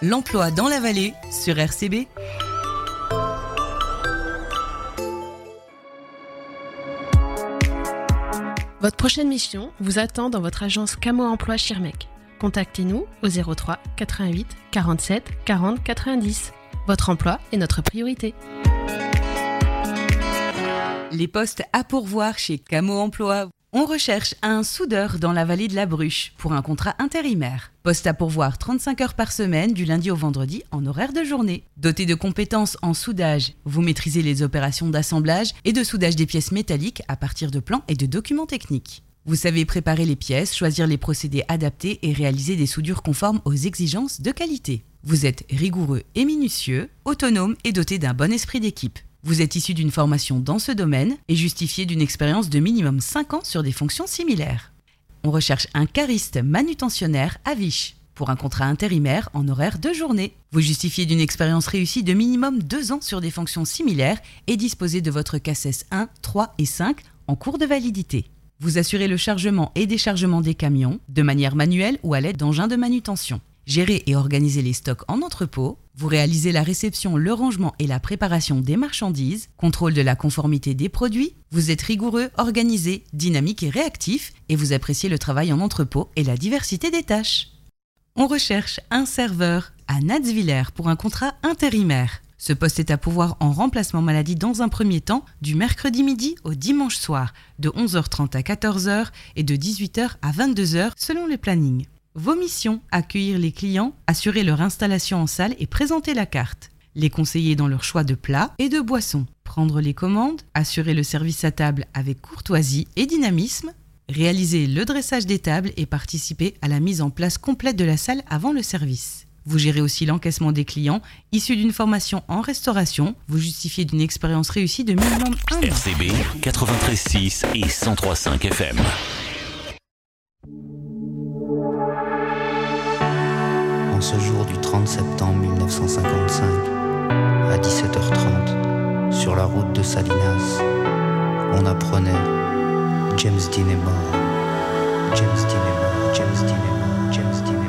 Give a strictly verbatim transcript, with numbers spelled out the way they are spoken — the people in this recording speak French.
L'emploi dans la vallée sur R C B. Votre prochaine mission vous attend dans votre agence Camo Emploi Schirmeck. Contactez-nous au zéro trois quatre-vingt-huit quarante-sept quarante quatre-vingt-dix. Votre emploi est notre priorité. Les postes à pourvoir chez Camo Emploi. On recherche un soudeur dans la vallée de la Bruche pour un contrat intérimaire. Poste à pourvoir trente-cinq heures par semaine du lundi au vendredi en horaire de journée. Doté de compétences en soudage, vous maîtrisez les opérations d'assemblage et de soudage des pièces métalliques à partir de plans et de documents techniques. Vous savez préparer les pièces, choisir les procédés adaptés et réaliser des soudures conformes aux exigences de qualité. Vous êtes rigoureux et minutieux, autonome et doté d'un bon esprit d'équipe. Vous êtes issu d'une formation dans ce domaine et justifié d'une expérience de minimum cinq ans sur des fonctions similaires. On recherche un cariste manutentionnaire à Viche pour un contrat intérimaire en horaire de journée. Vous justifiez d'une expérience réussie de minimum deux ans sur des fonctions similaires et disposez de votre C A S S un, trois et cinq en cours de validité. Vous assurez le chargement et déchargement des camions de manière manuelle ou à l'aide d'engins de manutention. Gérez et organisez les stocks en entrepôt. Vous réalisez la réception, le rangement et la préparation des marchandises. Contrôle de la conformité des produits. Vous êtes rigoureux, organisé, dynamique et réactif. Et vous appréciez le travail en entrepôt et la diversité des tâches. On recherche un serveur à Natzwiller pour un contrat intérimaire. Ce poste est à pourvoir en remplacement maladie dans un premier temps, du mercredi midi au dimanche soir, de onze heures trente à quatorze heures et de dix-huit heures à vingt-deux heures selon le planning. Vos missions, accueillir les clients, assurer leur installation en salle et présenter la carte. Les conseiller dans leur choix de plats et de boissons. Prendre les commandes, assurer le service à table avec courtoisie et dynamisme. Réaliser le dressage des tables et participer à la mise en place complète de la salle avant le service. Vous gérez aussi l'encaissement des clients, issus d'une formation en restauration. Vous justifiez d'une expérience réussie de minimum un an. R C B quatre-vingt-treize six et cent trois virgule cinq F M. En ce jour du trente septembre mille neuf cent cinquante-cinq, à dix-sept heures trente, sur la route de Salinas, on apprenait James Dean est mort. James Dean est mort. James Dean est mort. James Dean est mort.